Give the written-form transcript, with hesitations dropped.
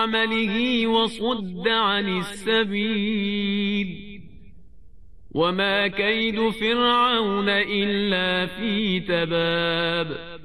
عمله وصد عن السبيل وما كيد فرعون إلا في تباب